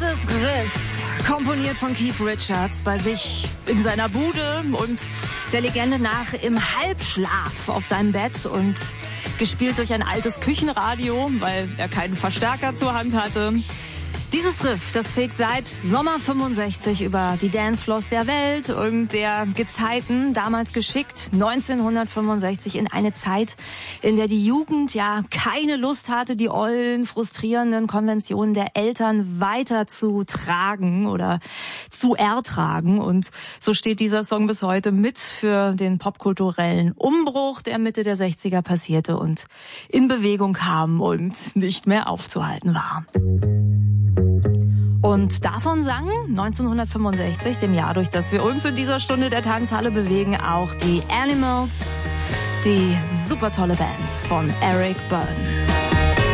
Dieses Riff, komponiert von Keith Richards bei sich in seiner Bude und der Legende nach im Halbschlaf auf seinem Bett und gespielt durch ein altes Küchenradio, weil er keinen Verstärker zur Hand hatte. Dieses Riff, das fegt seit Sommer 65 über die Dancefloors der Welt und der Gezeiten, damals geschickt 1965 in eine Zeit, in der die Jugend ja keine Lust hatte, die ollen, frustrierenden Konventionen der Eltern weiter zu tragen oder zu ertragen. Und so steht dieser Song bis heute mit für den popkulturellen Umbruch, der Mitte der 60er passierte und in Bewegung kam und nicht mehr aufzuhalten war. Und davon sangen 1965, dem Jahr, durch das wir uns in dieser Stunde der Tanzhalle bewegen, auch die Animals, die super tolle Band von Eric Burdon.